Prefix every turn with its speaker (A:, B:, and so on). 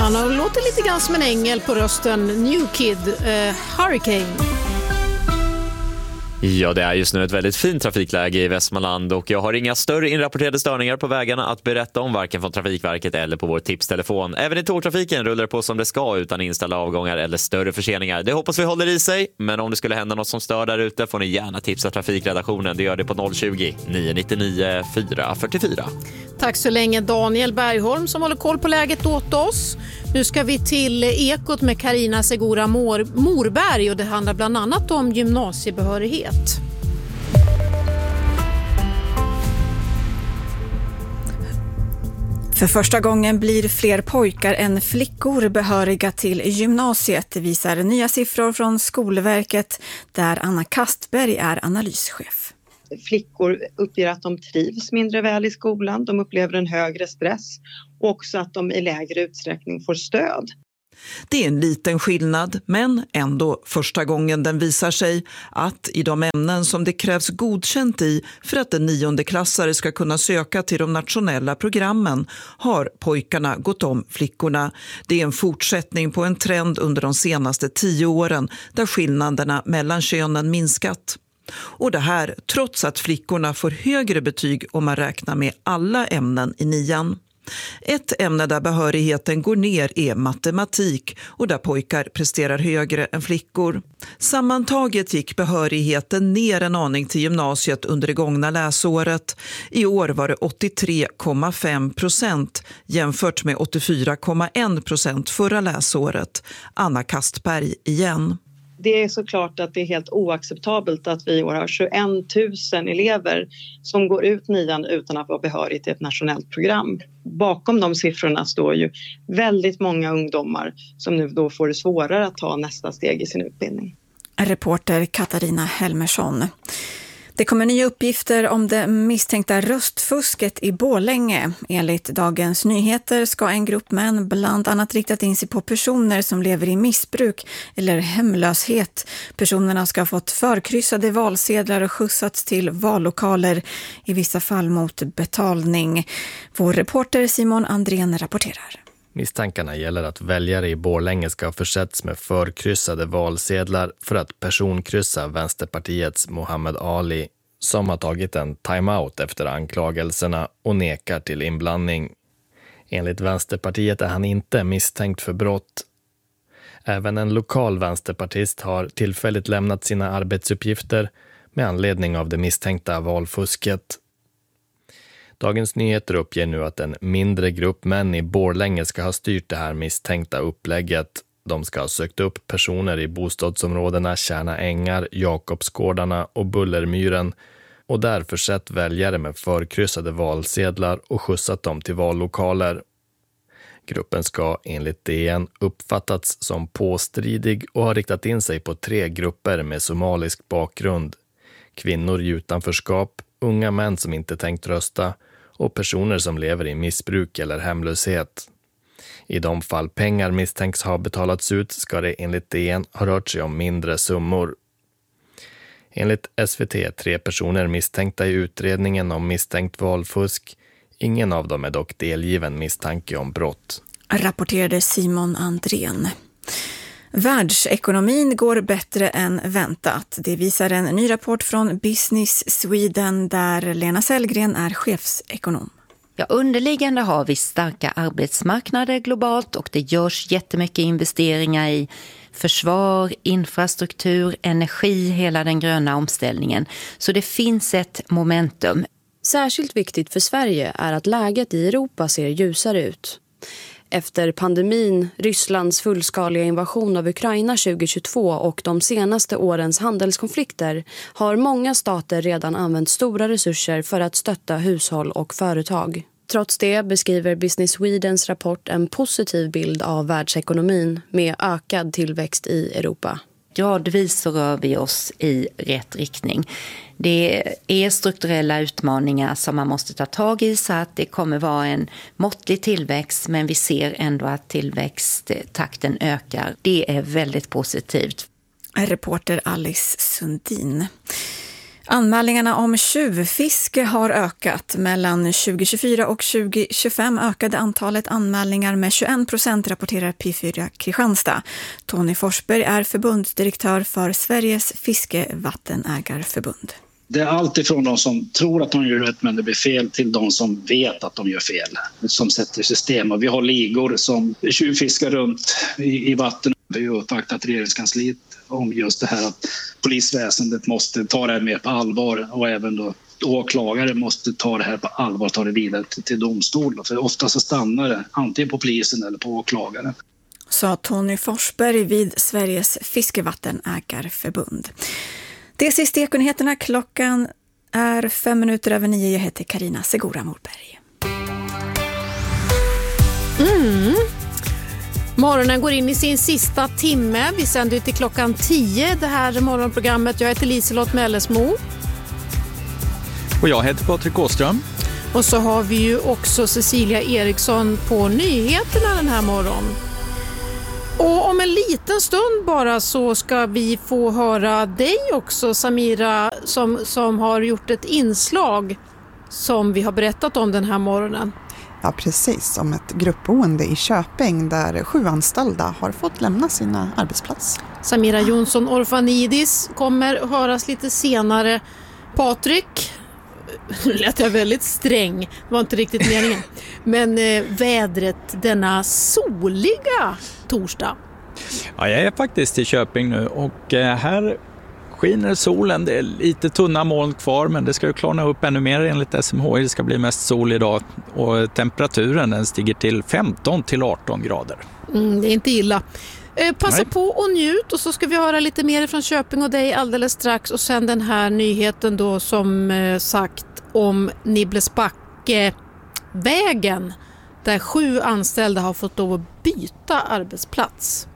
A: Han låter lite grann som en ängel på rösten. New Kid, Hurricane.
B: Ja, det är just nu ett väldigt fint trafikläge i Västmanland och jag har inga större inrapporterade störningar på vägarna att berätta om varken från Trafikverket eller på vår tipstelefon. Även i tågtrafiken rullar det på som det ska utan inställda avgångar eller större förseningar. Det hoppas vi håller i sig, men om det skulle hända något som stör där ute får ni gärna tipsa trafikredaktionen. Det gör det på 020-999 444.
A: Tack så länge Daniel Bergholm som håller koll på läget åt oss. Nu ska vi till Ekot med Carina Segura Morberg och det handlar bland annat om gymnasiebehörighet.
C: För första gången blir fler pojkar än flickor behöriga till gymnasiet. Det visar nya siffror från Skolverket där Anna Kastberg är analyschef.
D: Flickor uppger att de trivs mindre väl i skolan, de upplever en högre stress och också att de i lägre utsträckning får stöd.
E: Det är en liten skillnad, men ändå första gången den visar sig att i de ämnen som det krävs godkänt i för att en 9:e-klassare ska kunna söka till de nationella programmen har pojkarna gått om flickorna. Det är en fortsättning på en trend under de senaste 10 åren där skillnaderna mellan könen minskat. Och det här trots att flickorna får högre betyg om man räknar med alla ämnen i 9:an. Ett ämne där behörigheten går ner är matematik och där pojkar presterar högre än flickor. Sammantaget gick behörigheten ner en aning till gymnasiet under det gångna läsåret. I år var det 83,5% jämfört med 84,1% förra läsåret. Anna Kastberg igen.
D: Det är såklart att det är helt oacceptabelt att vi i år har 21 000 elever som går ut 9:an utan att vara behörig till ett nationellt program. Bakom de siffrorna står ju väldigt många ungdomar som nu då får det svårare att ta nästa steg i sin utbildning.
C: Reporter Katarina Helmersson. Det kommer nya uppgifter om det misstänkta röstfusket i Borlänge. Enligt Dagens Nyheter ska en grupp män bland annat riktat in sig på personer som lever i missbruk eller hemlöshet. Personerna ska ha fått förkryssade valsedlar och skjutsats till vallokaler, i vissa fall mot betalning. Vår reporter Simon Andrén rapporterar.
F: Misstankarna gäller att väljare i Borlänge ska ha försetts med förkryssade valsedlar för att personkryssa Vänsterpartiets Mohammed Ali, som har tagit en timeout efter anklagelserna och nekar till inblandning. Enligt Vänsterpartiet är han inte misstänkt för brott. Även en lokal vänsterpartist har tillfälligt lämnat sina arbetsuppgifter med anledning av det misstänkta valfusket. Dagens Nyheter uppger nu att en mindre grupp män i Borlänge ska ha styrt det här misstänkta upplägget. De ska ha sökt upp personer i bostadsområdena Kärna Ängar, Jakobsgårdarna och Bullermyren och därför sett väljare med förkryssade valsedlar och skjutsat dem till vallokaler. Gruppen ska enligt DN uppfattats som påstridig och har riktat in sig på 3 grupper med somalisk bakgrund. Kvinnor i utanförskap, unga män som inte tänkt rösta och personer som lever i missbruk eller hemlöshet. I de fall pengar misstänks ha betalats ut ska det enligt DN ha rört sig om mindre summor. Enligt SVT är 3 personer misstänkta i utredningen om misstänkt valfusk. Ingen av dem är dock delgiven misstanke om brott.
C: Rapporterade Simon Andrén. Världsekonomin går bättre än väntat. Det visar en ny rapport från Business Sweden där Lena Sellgren är chefsekonom.
G: Ja, underliggande har vi starka arbetsmarknader globalt och det görs jättemycket investeringar i försvar, infrastruktur, energi, hela den gröna omställningen. Så det finns ett momentum.
H: Särskilt viktigt för Sverige är att läget i Europa ser ljusare ut. Efter pandemin, Rysslands fullskaliga invasion av Ukraina 2022 och de senaste årens handelskonflikter har många stater redan använt stora resurser för att stötta hushåll och företag. Trots det beskriver Business Swedens rapport en positiv bild av världsekonomin med ökad tillväxt i Europa.
G: Gradvis så rör vi oss i rätt riktning. Det är strukturella utmaningar som man måste ta tag i så att det kommer vara en måttlig tillväxt, men vi ser ändå att tillväxttakten ökar. Det är väldigt positivt.
C: Reporter Alice Sundin. Anmälningarna om tjuvfiske har ökat. Mellan 2024 och 2025 ökade antalet anmälningar med 21%, rapporterar P4 Kristianstad. Tony Forsberg är förbundsdirektör för Sveriges fiskevattenägarförbund.
I: Det är allt ifrån de som tror att de gör rätt men det blir fel till de som vet att de gör fel, som sätter system. Och vi har ligor som tjuvfiskar runt i vatten. Vi har uppvaktat regeringskansliet om just det här att polisväsendet måste ta det här mer på allvar och även då åklagare måste ta det här på allvar och ta det vidare till domstol. För ofta så stannar det antingen på polisen eller på åklagaren.
C: Sa Tony Forsberg vid Sveriges fiskevattenägarförbund. Det är sist i Ekonyheterna. Klockan är 9:05. Jag heter Carina Segura Morberg.
A: Morgonen går in i sin sista timme. Vi sänder till klockan 10 det här morgonprogrammet. Jag heter Liselott Mellesmo.
J: Och jag heter Patrik Åström.
A: Och så har vi ju också Cecilia Eriksson på nyheterna den här morgonen. Och om en liten stund bara så ska vi få höra dig också, Samira, som har gjort ett inslag som vi har berättat om den här morgonen.
K: Ja, precis. Om ett gruppboende i Köping där 7 anställda har fått lämna sina arbetsplatser.
A: Samira Jonsson Orfanidis kommer höras lite senare. Patrik, nu lät jag väldigt sträng, det var inte riktigt meningen. Men vädret denna soliga torsdag.
J: Ja, jag är faktiskt i Köping nu och här skiner solen. Det är lite tunna moln kvar men det ska ju klarna upp ännu mer enligt SMHI. Det ska bli mest sol idag och temperaturen den stiger till 15 till 18 grader.
A: Det är inte illa. Passa på och njut och så ska vi höra lite mer från Köping och dig alldeles strax och sen den här nyheten då som sagt om Nibblesbackevägen där 7 anställda har fått lov att byta arbetsplats.